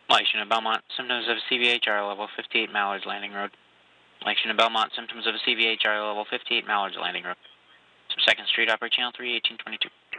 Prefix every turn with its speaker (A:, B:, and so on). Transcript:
A: Leishman of Belmont, symptoms of CVHR level 58 Mallards Landing Road. Leishman of Belmont, symptoms of CVHR level 58 Mallards Landing Road. Some 2nd Street, Operator Channel 3, 1822.